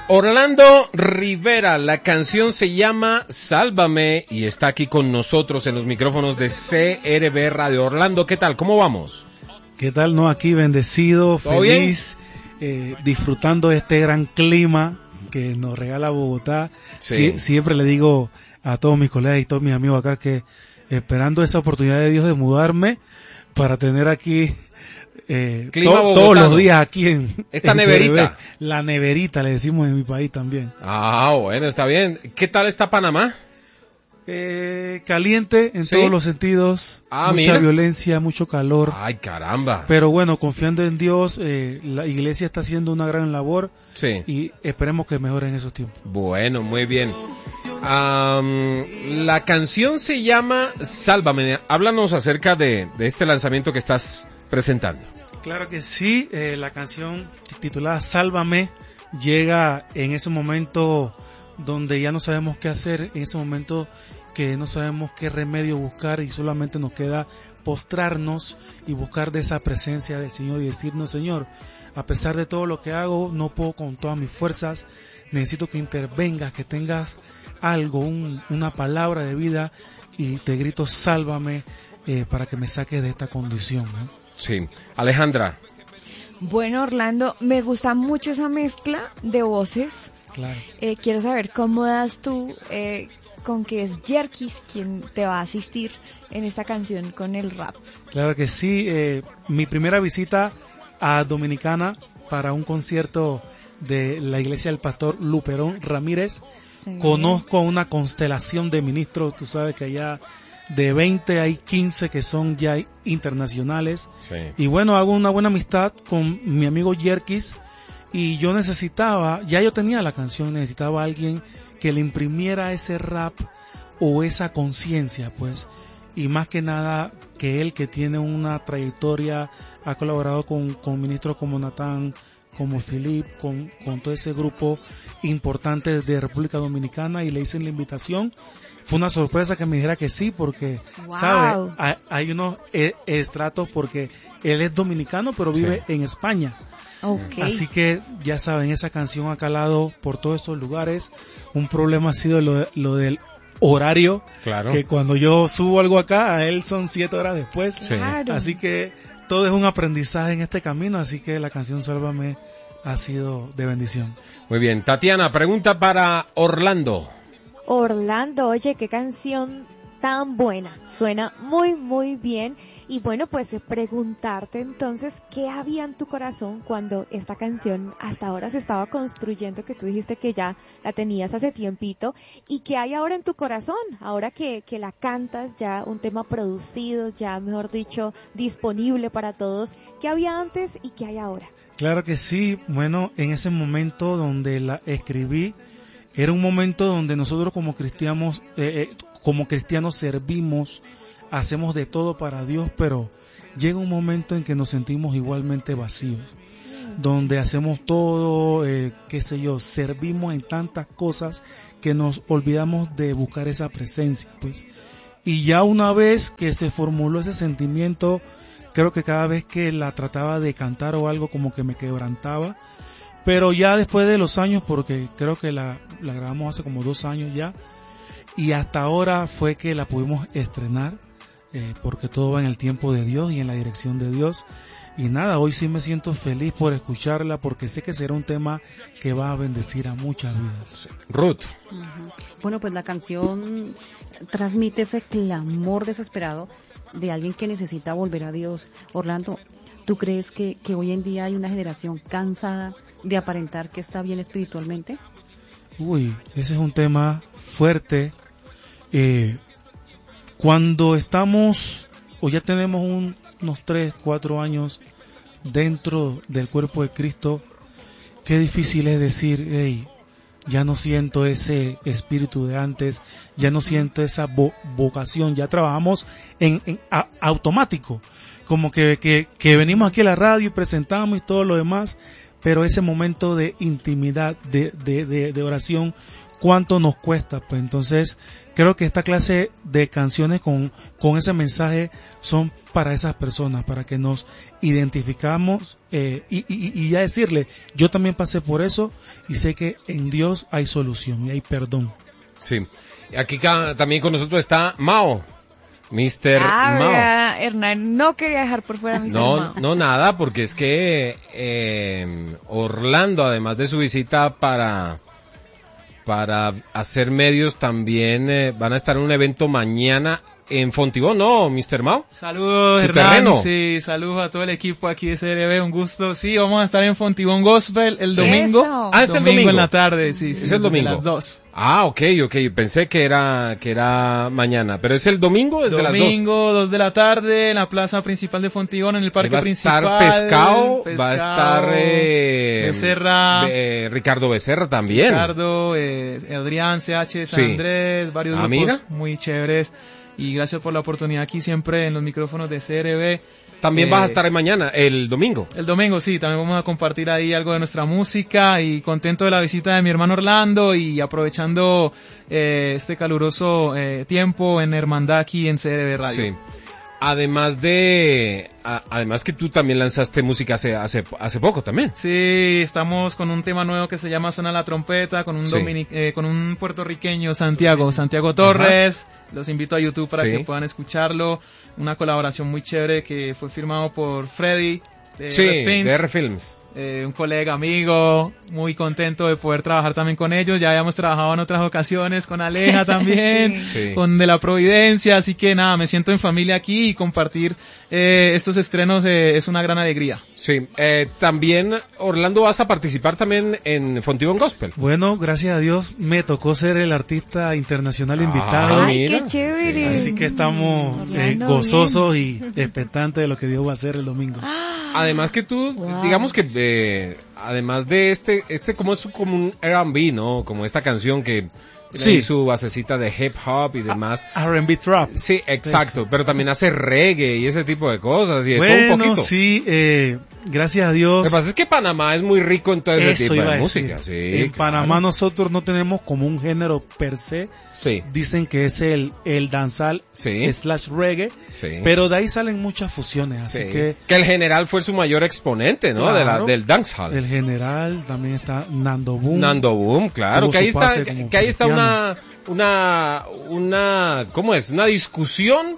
Orlando Rivera, la canción se llama Sálvame y está aquí con nosotros en los micrófonos de CRB Radio. Orlando, ¿qué tal? ¿Cómo vamos? ¿Qué tal? No, aquí bendecido, feliz, disfrutando de este gran clima que nos regala Bogotá. Sí. Siempre le digo a todos mis colegas y todos mis amigos acá que esperando esa oportunidad de Dios de mudarme para tener aquí todos los días aquí en esta en neverita. CRB. La neverita le decimos en mi país también. Ah, bueno, está bien. ¿Qué tal está Panamá? Caliente en todos los sentidos, mucha violencia, mucho calor. Ay, caramba. Pero bueno, confiando en Dios, la iglesia está haciendo una gran labor y esperemos que mejore en esos tiempos. Bueno, muy bien. La canción se llama Sálvame. Háblanos acerca de este lanzamiento que estás presentando. Claro que sí, la canción titulada Sálvame llega en ese momento donde ya no sabemos qué hacer, en ese momento que no sabemos qué remedio buscar y solamente nos queda postrarnos y buscar de esa presencia del Señor y decirnos: Señor, a pesar de todo lo que hago, no puedo con todas mis fuerzas, necesito que intervengas, que tengas algo, una palabra de vida, y te grito sálvame para que me saques de esta condición, ¿no? Sí. Alejandra. Bueno, Orlando, me gusta mucho esa mezcla de voces. Claro. Quiero saber cómo das tú con que es Jerkis quien te va a asistir en esta canción con el rap. Claro que sí, mi primera visita a Dominicana para un concierto de la iglesia del pastor Luperón Ramírez. Sí. Conozco una constelación de ministros, tú sabes que allá de 20 hay 15 que son ya internacionales. Sí. Y bueno, hago una buena amistad con mi amigo Jerkis. Y yo necesitaba, ya yo tenía la canción, necesitaba a alguien que le imprimiera ese rap o esa conciencia, pues, y más que nada que él, que tiene una trayectoria, ha colaborado con ministros como Natán, como Philip, con todo ese grupo importante de República Dominicana, y le hice la invitación. Fue una sorpresa que me dijera que sí, porque, wow, ¿sabe? Hay unos estratos, porque él es dominicano, pero vive en España. Okay. Así que ya saben, esa canción ha calado por todos estos lugares. Un problema ha sido lo del horario, claro, que cuando yo subo algo acá, a él son 7 horas después. Claro. Así que todo es un aprendizaje en este camino, así que la canción Sálvame ha sido de bendición. Muy bien. Tatiana, pregunta para Orlando. Orlando, oye, qué canción tan buena, suena muy muy bien. Y bueno, pues preguntarte entonces, ¿qué había en tu corazón cuando esta canción hasta ahora se estaba construyendo, que tú dijiste que ya la tenías hace tiempito, y qué hay ahora en tu corazón, ahora que la cantas, ya un tema producido, ya mejor dicho, disponible para todos? ¿Qué había antes y qué hay ahora? Claro que sí, bueno, en ese momento donde la escribí, era un momento donde nosotros como cristianos servimos, hacemos de todo para Dios, pero llega un momento en que nos sentimos igualmente vacíos, donde hacemos todo, servimos en tantas cosas que nos olvidamos de buscar esa presencia, pues. Y ya una vez que se formuló ese sentimiento, creo que cada vez que la trataba de cantar o algo, como que me quebrantaba. Pero ya después de los años, porque creo que la grabamos hace como 2 años ya, y hasta ahora fue que la pudimos estrenar, porque todo va en el tiempo de Dios y en la dirección de Dios. Y nada, hoy sí me siento feliz por escucharla, porque sé que será un tema que va a bendecir a muchas vidas. Ruth. Bueno, pues la canción transmite ese clamor desesperado de alguien que necesita volver a Dios. Orlando, ¿tú crees que hoy en día hay una generación cansada de aparentar que está bien espiritualmente? Uy, ese es un tema fuerte. Cuando estamos, o ya tenemos unos 3, 4 años dentro del cuerpo de Cristo, qué difícil es decir: hey, ya no siento ese espíritu de antes, ya no siento esa vocación, ya trabajamos en automático, como que venimos aquí a la radio y presentamos y todo lo demás, pero ese momento de intimidad, de oración cuánto nos cuesta. Pues entonces creo que esta clase de canciones con ese mensaje son para esas personas, para que nos identificamos y ya decirle, yo también pasé por eso y sé que en Dios hay solución y hay perdón. Sí. Aquí también con nosotros está Mao. Mr. Mao. Hernán no quería dejar por fuera a Mr. Mao. No, nada, porque es que Orlando, además de su visita para hacer medios, también van a estar en un evento mañana en Fontibón, ¿no, Mr. Mao? Saludos, Hernán. Sí, saludos a todo el equipo aquí de CRB, un gusto. Sí, vamos a estar en Fontibón Gospel el domingo. Ah, es el domingo. En la tarde, sí. Es el domingo. A las 2. Ah, ok. Pensé que era mañana, pero es el domingo desde las 2. Domingo, 2 de la tarde, en la plaza principal de Fontibón, en el parque principal. Va a estar Pescado, va a estar Becerra, Ricardo Becerra también. Ricardo, Adrián, CH, San Andrés, varios grupos mira. Muy chéveres. Y gracias por la oportunidad aquí siempre en los micrófonos de CRB. También vas a estar mañana, el domingo. El domingo, sí, también vamos a compartir ahí algo de nuestra música y contento de la visita de mi hermano Orlando y aprovechando este caluroso tiempo en hermandad aquí en CRB Radio. Sí. Además que tú también lanzaste música hace poco también. Sí, estamos con un tema nuevo que se llama Suena la Trompeta, con un con un puertorriqueño, Santiago Torres. Ajá. Los invito a YouTube para que puedan escucharlo. Una colaboración muy chévere que fue firmado por Freddy de R Films. Un colega, amigo, muy contento de poder trabajar también con ellos. Ya habíamos trabajado en otras ocasiones con Aleja también, con De la Providencia, así que nada, me siento en familia aquí y compartir estos estrenos es una gran alegría. Sí, también, Orlando, vas a participar también en Fontibón Gospel. Bueno, gracias a Dios me tocó ser el artista internacional invitado. ¡Ay, qué chévere! Así que estamos gozosos y expectantes de lo que Dios va a hacer el domingo. Además que tú, digamos que además de este como es como un R&B, ¿no? Como esta canción que tiene su basecita de hip hop y demás. R&B trap. Sí, exacto, pero también hace reggae y ese tipo de cosas y de todo un poquito. Sí, gracias a Dios. Lo que pasa es que Panamá es muy rico en todo ese tipo de música. Sí, en Panamá nosotros no tenemos como un género per se. Sí. Dicen que es el danzal / reggae, pero de ahí salen muchas fusiones, así que el General fue su mayor exponente, ¿no? Claro, del dancehall. El General, también está Nando Boom, claro, que ahí está una ¿cómo es? Una discusión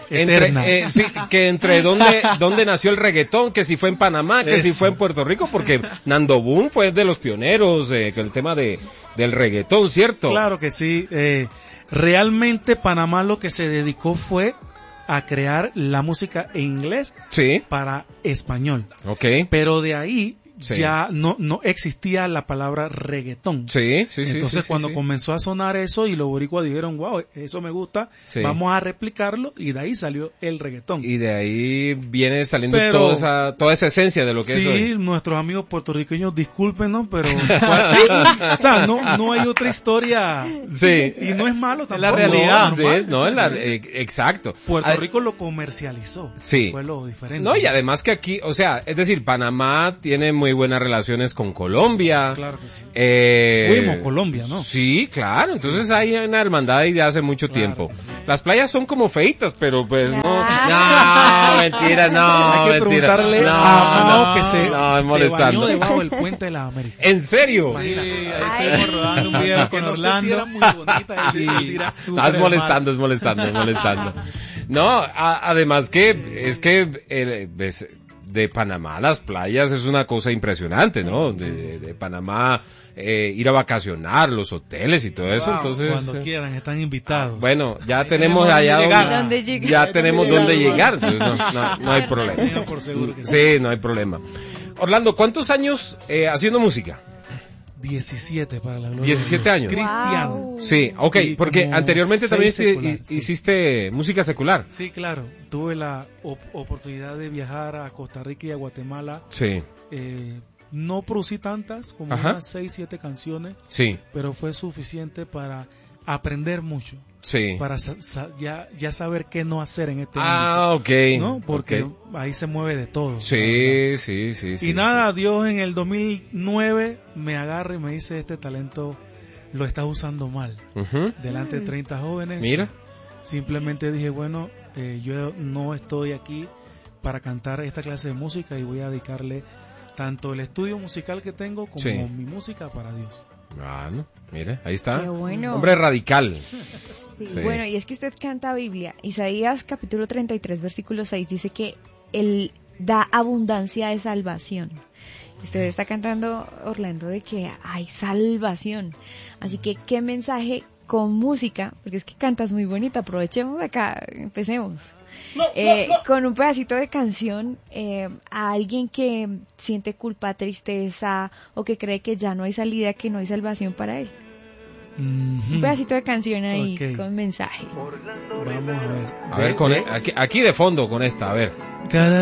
entre dónde nació el reggaetón, que si fue en Panamá, que si fue en Puerto Rico, porque Nando Boom fue de los pioneros con el tema del reggaetón, ¿cierto? Claro que sí. Realmente Panamá lo que se dedicó fue a crear la música en inglés para español. Okay. Pero de ahí ya no existía la palabra reggaetón. Entonces cuando comenzó a sonar eso y los boricuas dijeron, wow, eso me gusta, vamos a replicarlo, y de ahí salió el reggaetón. Y de ahí viene saliendo toda esa esencia de lo que es hoy. Sí, nuestros amigos puertorriqueños, discúlpenos, pero así, o sea, no hay otra historia. Sí. Y no es malo tampoco. Es la realidad. Exacto. Puerto Rico lo comercializó. Sí. Fue lo diferente. No, y además que aquí, o sea, es decir, Panamá tiene muy buenas relaciones con Colombia. Claro que sí. Fuimos Colombia, ¿no? Sí, claro. Entonces hay una hermandad ahí de hace mucho tiempo. Sí. Las playas son como feitas, pero pues no, mentira, no. Hay que preguntarle a Mao que se molestando. Bañó debajo del puente de las Américas. ¿En serio? Sí, ahí estuvimos rodando un video con Orlando. No sé si era muy bonita es molestando. No, además que es que de Panamá a las playas es una cosa impresionante, ¿no? De Panamá ir a vacacionar, los hoteles y todo eso. Entonces cuando quieran están invitados. Bueno, ya tenemos allá donde llegar. Ya tenemos donde llegar, entonces no hay problema. Por seguro que sí, no hay problema. Orlando, ¿cuántos años haciendo música? 17 para la gloria. 17 años. Cristiano. Wow. Sí, ok, porque anteriormente también hiciste música secular. Sí, claro. Tuve la oportunidad de viajar a Costa Rica y a Guatemala. Sí. No producí tantas, como unas 6, 7 canciones. Sí. Pero fue suficiente para aprender mucho. Sí. Para ya saber qué no hacer en este ámbito. Ok. ¿No? Porque ahí se mueve de todo. Sí. Y nada, Dios en el 2009 me agarra y me dice, este talento lo estás usando mal. Delante de 30 jóvenes. Mira. Simplemente dije, bueno, yo no estoy aquí para cantar esta clase de música y voy a dedicarle tanto el estudio musical que tengo como mi música para Dios. Bueno, mire, ahí está. Qué bueno. Hombre radical. Sí. Bueno, y es que usted canta Biblia. Isaías capítulo 33, versículo 6 dice que Él da abundancia de salvación. Usted está cantando, Orlando, de que hay salvación. Así que, ¿qué mensaje con música? Porque es que cantas muy bonita. Aprovechemos acá, empecemos. Con un pedacito de canción a alguien que siente culpa, tristeza o que cree que ya no hay salida, que no hay salvación para él. Un pedacito de canción ahí con mensaje. Vamos a ver. A ver, aquí de fondo con esta, a ver. Cada